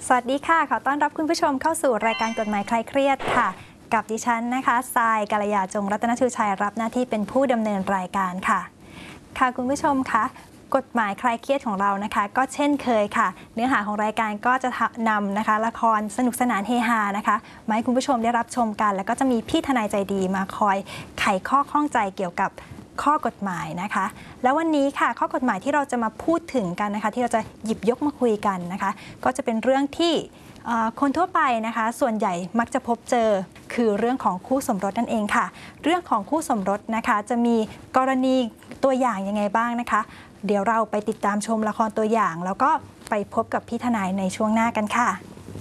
สวัสดีค่ะขอต้อนรับคุณผู้ชมเข้าสู่รายการกฎหมายคลายเครียดค่ะกับดิฉันนะคะทรายกาลยาจงรัตนชูชัยรับหน้าที่เป็นผู้ดำเนินรายการค่ะคุณผู้ชมคะกฎหมายคลายเครียดของเรานะคะก็เช่นเคยค่ะเนื้อหาของรายการก็จะนำนะคะละครสนุกสนานเฮฮานะคะมาให้คุณผู้ชมได้รับชมกันแล้วก็จะมีพี่ทนายใจดีมาคอยไขข้อข้องใจเกี่ยวกับข้อกฎหมายนะคะแล้ววันนี้ค่ะข้อกฎหมายที่เราจะมาพูดถึงกันนะคะที่เราจะหยิบยกมาคุยกันนะคะก็จะเป็นเรื่องที่คนทั่วไปนะคะส่วนใหญ่มักจะพบเจอคือเรื่องของคู่สมรสนั่นเองค่ะเรื่องของคู่สมรสนะคะจะมีกรณีตัวอย่างยังไงบ้างนะคะเดี๋ยวเราไปติดตามชมละครตัวอย่างแล้วก็ไปพบกับพี่ทนายในช่วงหน้ากันค่ะ